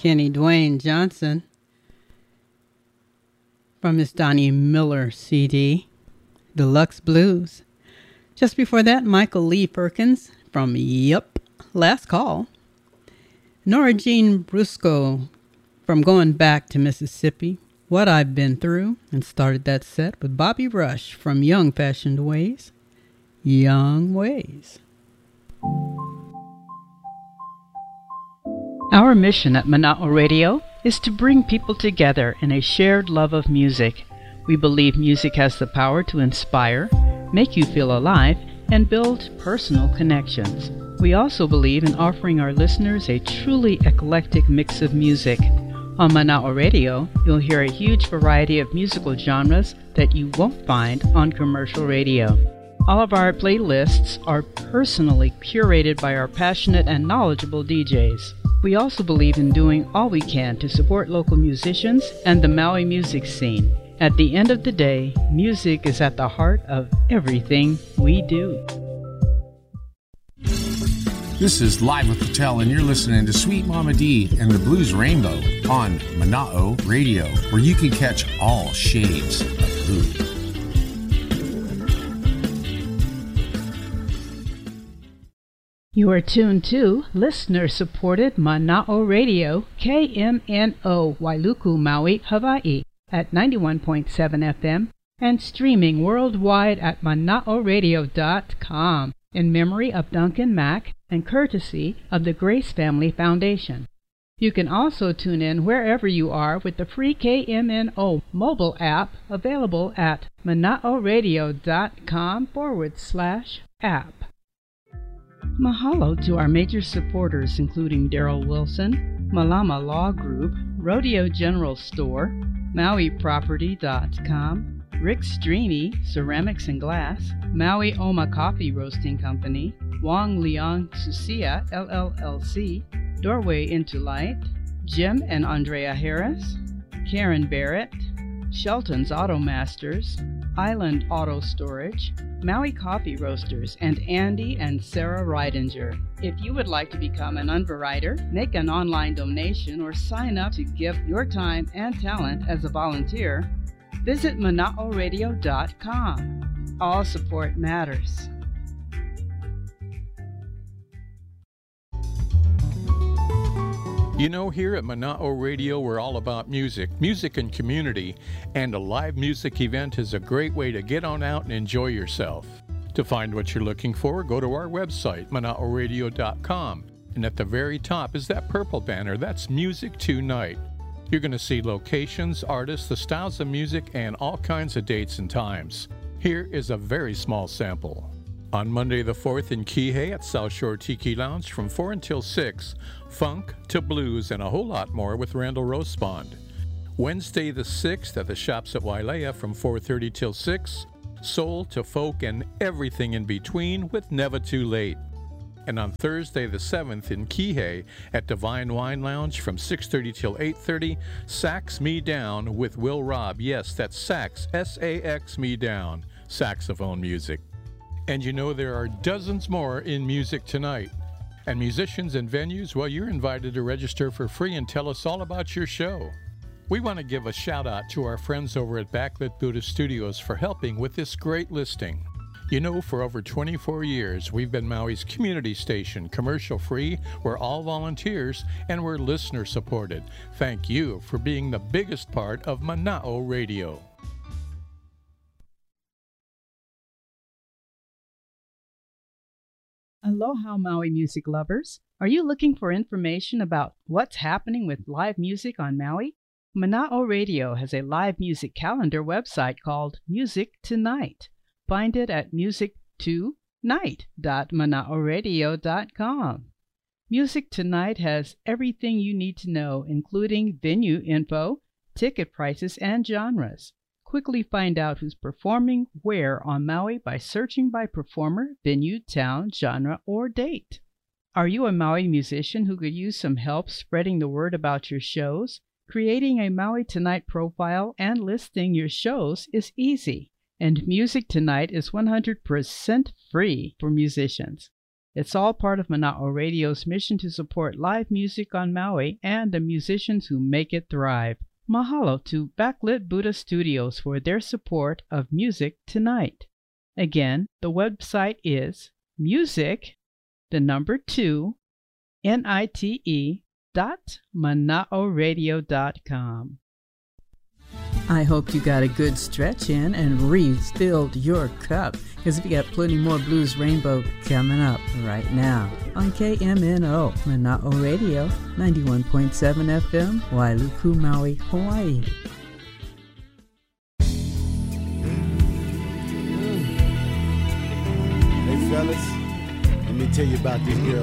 Kenny Dwayne Johnson from his Donnie Miller CD, Deluxe Blues. Just before that, Michael Lee Perkins from Yup, Last Call. Nora Jean Brusco from Going Back to Mississippi, What I've Been Through, and started that set with Bobby Rush from Young Fashioned Ways, Young Ways. Our mission at Mana'o Radio is to bring people together in a shared love of music. We believe music has the power to inspire, make you feel alive, and build personal connections. We also believe in offering our listeners a truly eclectic mix of music. On Mana'o Radio, you'll hear a huge variety of musical genres that you won't find on commercial radio. All of our playlists are personally curated by our passionate and knowledgeable DJs. We also believe in doing all we can to support local musicians and the Maui music scene. At the end of the day, music is at the heart of everything we do. This is Live with Patel, and you're listening to Sweet Mama D and the Blues Rainbow on Mana'o Radio, where you can catch all shades of blue. You are tuned to listener-supported Mana'o Radio, KMNO, Wailuku, Maui, Hawaii, at 91.7 FM, and streaming worldwide at mana'oradio.com, in memory of Duncan Mack and courtesy of the Grace Family Foundation. You can also tune in wherever you are with the free KMNO mobile app available at mana'oradio.com/app. Mahalo to our major supporters, including Daryl Wilson, Malama Law Group, Rodeo General Store, MauiProperty.com, Rick Streamy, Ceramics and Glass, Maui Oma Coffee Roasting Company, Wong Leong Susia, LLC, Doorway into Light, Jim and Andrea Harris, Karen Barrett, Shelton's Auto Masters, Island Auto Storage, Maui Coffee Roasters, and Andy and Sarah Reidinger. If you would like to become an underwriter, make an online donation, or sign up to give your time and talent as a volunteer, visit mana'oradio.com. All support matters. You know, here at Mana'o Radio, we're all about music, music and community, and a live music event is a great way to get on out and enjoy yourself. To find what you're looking for, go to our website, mana'oradio.com, and at the very top is that purple banner. That's Music Tonight. You're going to see locations, artists, the styles of music, and all kinds of dates and times. Here is a very small sample. On Monday the 4th in Kihei at South Shore Tiki Lounge from 4 until 6, funk to blues and a whole lot more with Randall Rosebond. Wednesday the 6th at the Shops at Wailea from 4:30 till 6, soul to folk and everything in between with Never Too Late. And on Thursday the 7th in Kihei at Divine Wine Lounge from 6:30 till 8:30, Sax Me Down with Will Robb. Yes, that's sax, S-A-X Me Down, saxophone music. And you know there are dozens more in Music Tonight. And musicians and venues, well, you're invited to register for free and tell us all about your show. We want to give a shout out to our friends over at Backlit Buddha Studios for helping with this great listing. You know, for over 24 years, we've been Maui's community station, commercial free, we're all volunteers, and we're listener supported. Thank you for being the biggest part of Mana'o Radio. Aloha, Maui music lovers. Are you looking for information about what's happening with live music on Maui? Mana'o Radio has a live music calendar website called Music Tonight. Find it at music2night.mana'oradio.com. Music Tonight has everything you need to know, including venue info, ticket prices, and genres. Quickly find out who's performing where on Maui by searching by performer, venue, town, genre, or date. Are you a Maui musician who could use some help spreading the word about your shows? Creating a Maui Tonight profile and listing your shows is easy, and Music Tonight is 100% free for musicians. It's all part of Mana'o Radio's mission to support live music on Maui and the musicians who make it thrive. Mahalo to Backlit Buddha Studios for their support of Music Tonight. Again, the website is music.nite.manaoradio.com. I hope you got a good stretch in and refilled your cup, because we got plenty more Blues Rainbow coming up right now on KMNO, Mana'o Radio, 91.7 FM, Wailuku, Maui, Hawaii. Hey fellas, let me tell you about this girl